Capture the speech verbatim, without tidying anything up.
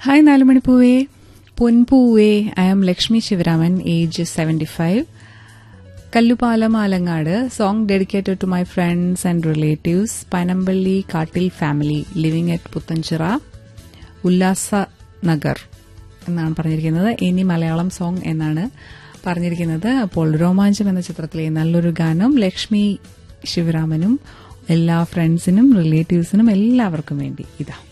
Hi നാലുമണിപ്പൂവേ, പൊൻപൂവേ. I am Lakshmi Sivaraman, age seventy five, Kallupalam, Alangad. Song dedicated to my friends and relatives, Panampilly കാട്ടിൽ family living at Puthenchira, ഉല്ലാസ നഗർ എന്നാണ് പറഞ്ഞിരിക്കുന്നത്. ഇനി Malayalam song എന്നാണ് പറഞ്ഞിരിക്കുന്നത്. അപ്പോൾ രോമാഞ്ചം എന്ന ചിത്രത്തിലെ നല്ലൊരു ഗാനം ലക്ഷ്മി ശിവരാമനും എല്ലാ ഫ്രണ്ട്സിനും റിലേറ്റീവ്സിനും എല്ലാവർക്കും വേണ്ടി ഇതാ.